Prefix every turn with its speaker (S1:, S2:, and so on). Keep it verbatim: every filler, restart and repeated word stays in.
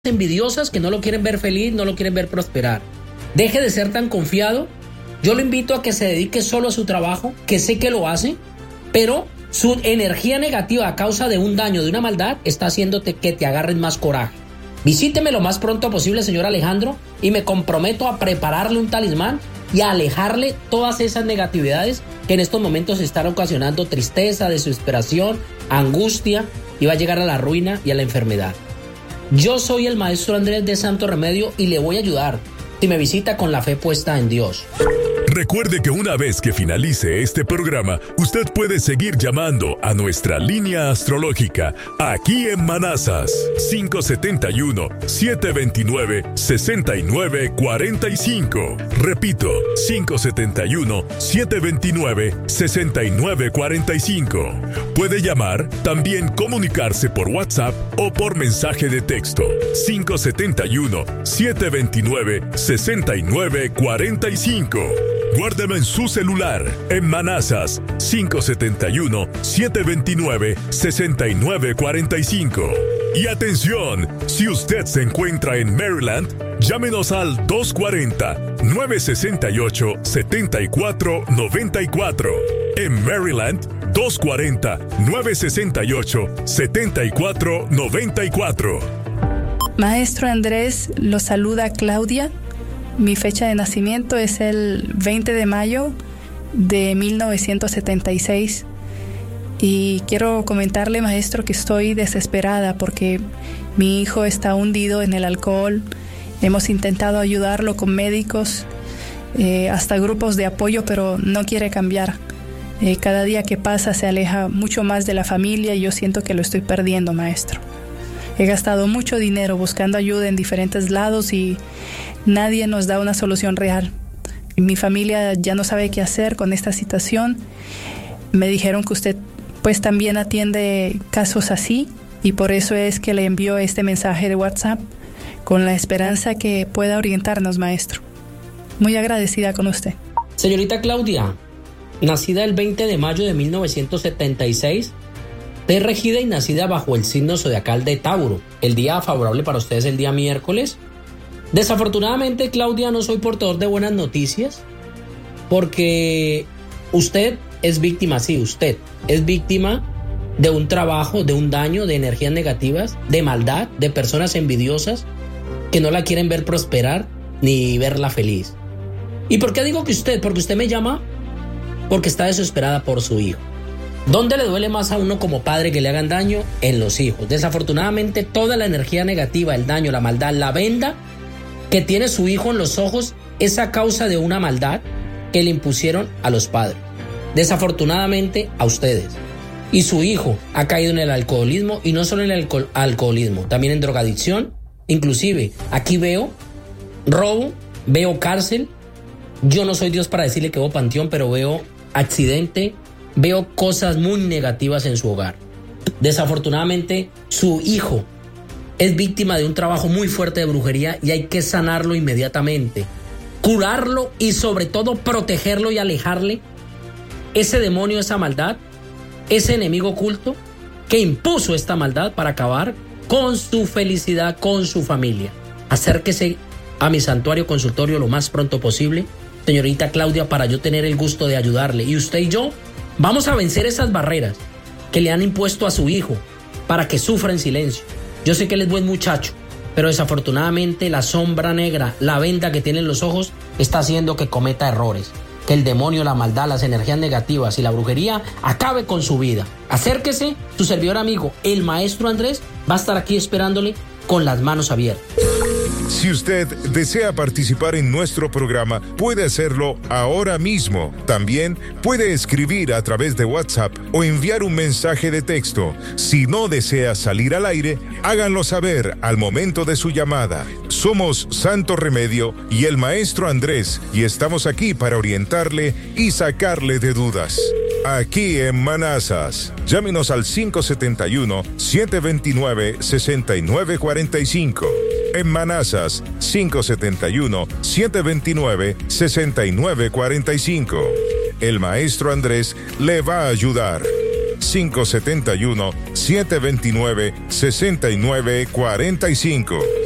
S1: envidiosas que no lo quieren ver feliz, no lo quieren ver prosperar. Deje de ser tan confiado. Yo lo invito a que se dedique solo a su trabajo, que sé que lo hace, pero su energía negativa a causa de un daño, de una maldad, está haciéndote que te agarren más coraje. Visíteme lo más pronto posible, señor Alejandro, y me comprometo a prepararle un talismán y a alejarle todas esas negatividades que en estos momentos están ocasionando tristeza, desesperación, angustia, y va a llegar a la ruina y a la enfermedad. Yo soy el maestro Andrés de Santo Remedio y le voy a ayudar si me visita con la fe puesta en Dios.
S2: Recuerde que una vez que finalice este programa, usted puede seguir llamando a nuestra línea astrológica aquí en Manazas, cinco siete uno, siete dos nueve, seis nueve cuatro cinco. Repito, cinco siete uno, siete dos nueve, seis nueve cuatro cinco. Puede llamar, también comunicarse por WhatsApp o por mensaje de texto. cinco siete uno, siete dos nueve, seis nueve cuatro cinco. Guárdeme en su celular en Manazas, cinco siete uno, siete dos nueve, seis nueve cuatro cinco. Y atención, si usted se encuentra en Maryland, llámenos al dos cuatro cero, nueve seis ocho, siete cuatro nueve cuatro. En Maryland, dos cuatro cero, nueve seis ocho, siete cuatro nueve cuatro.
S3: Maestro Andrés, lo saluda Claudia. Mi fecha de nacimiento es el veinte de mayo de mil novecientos setenta y seis y quiero comentarle, maestro, que estoy desesperada porque mi hijo está hundido en el alcohol. Hemos intentado ayudarlo con médicos, eh, hasta grupos de apoyo, pero no quiere cambiar. Eh, cada día que pasa se aleja mucho más de la familia y yo siento que lo estoy perdiendo, maestro. He gastado mucho dinero buscando ayuda en diferentes lados y nadie nos da una solución real. Mi familia ya no sabe qué hacer con esta situación. Me dijeron que usted pues también atiende casos así y por eso es que le envío este mensaje de WhatsApp con la esperanza que pueda orientarnos, maestro. Muy agradecida con usted.
S1: Señorita Claudia, nacida el veinte de mayo de mil novecientos setenta y seis, es regida y nacida bajo el signo zodiacal de Tauro. El día favorable para usted es el día miércoles. Desafortunadamente, Claudia, no soy portador de buenas noticias porque usted es víctima, sí, usted es víctima de un trabajo, de un daño, de energías negativas, de maldad, de personas envidiosas que no la quieren ver prosperar ni verla feliz. ¿Y por qué digo que usted? Porque usted me llama porque está desesperada por su hijo. ¿Dónde le duele más a uno como padre que le hagan daño? En los hijos. Desafortunadamente, toda la energía negativa, el daño, la maldad, la venda que tiene su hijo en los ojos es a causa de una maldad que le impusieron a los padres. Desafortunadamente, a ustedes. Y su hijo ha caído en el alcoholismo, y no solo en el alcohol, alcoholismo, también en drogadicción. Inclusive, aquí veo robo, veo cárcel. Yo no soy Dios para decirle que veo panteón, pero veo accidente, veo cosas muy negativas en su hogar. Desafortunadamente, su hijo es víctima de un trabajo muy fuerte de brujería y hay que sanarlo inmediatamente, curarlo y sobre todo protegerlo y alejarle ese demonio, esa maldad, ese enemigo oculto que impuso esta maldad para acabar con su felicidad, con su familia. Acérquese a mi santuario consultorio lo más pronto posible, señorita Claudia, para yo tener el gusto de ayudarle. Y usted y yo vamos a vencer esas barreras que le han impuesto a su hijo para que sufra en silencio. Yo sé que él es buen muchacho, pero desafortunadamente la sombra negra, la venda que tiene en los ojos, está haciendo que cometa errores. Que el demonio, la maldad, las energías negativas y la brujería acabe con su vida. Acérquese, su servidor amigo, el maestro Andrés, va a estar aquí esperándole con las manos abiertas.
S2: Si usted desea participar en nuestro programa, puede hacerlo ahora mismo. También puede escribir a través de WhatsApp o enviar un mensaje de texto. Si no desea salir al aire, háganlo saber al momento de su llamada. Somos Santo Remedio y el Maestro Andrés, y estamos aquí para orientarle y sacarle de dudas. Aquí en Manazas, llámenos al cinco siete uno, siete dos nueve, seis nueve cuatro cinco. En Manazas, cinco siete uno, siete dos nueve, seis nueve cuatro cinco. El Maestro Andrés le va a ayudar. cinco siete uno, siete dos nueve, seis nueve cuatro cinco.